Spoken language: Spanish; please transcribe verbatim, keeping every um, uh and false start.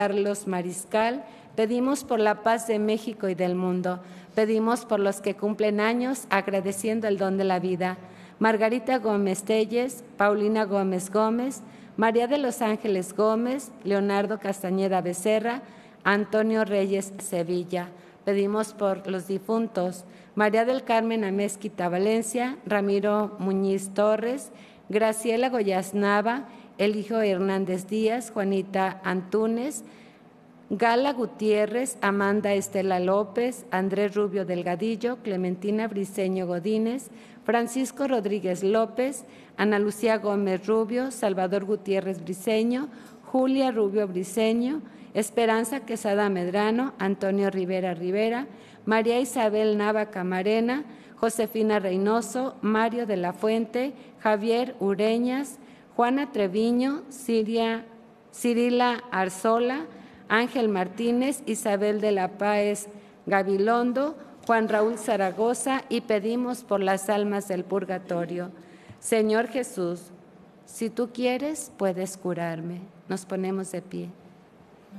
Carlos Mariscal, pedimos por la paz de México y del mundo, pedimos por los que cumplen años agradeciendo el don de la vida. Margarita Gómez Telles, Paulina Gómez Gómez, María de los Ángeles Gómez, Leonardo Castañeda Becerra, Antonio Reyes Sevilla. Pedimos por los difuntos: María del Carmen Amezquita Valencia, Ramiro Muñiz Torres, Graciela Goyaz Nava, Eligio Hernández Díaz, Juanita Antúnez, Gala Gutiérrez, Amanda Estela López, Andrés Rubio Delgadillo, Clementina Briceño Godínez, Francisco Rodríguez López, Ana Lucía Gómez Rubio, Salvador Gutiérrez Briceño, Julia Rubio Briceño, Esperanza Quesada Medrano, Antonio Rivera Rivera, María Isabel Nava Camarena, Josefina Reynoso, Mario de la Fuente, Javier Ureñas, Juana Treviño, Siria, Cirila Arzola, Ángel Martínez, Isabel de la Páez Gabilondo, Juan Raúl Zaragoza, y pedimos por las almas del purgatorio. Señor Jesús, si tú quieres, puedes curarme. Nos ponemos de pie.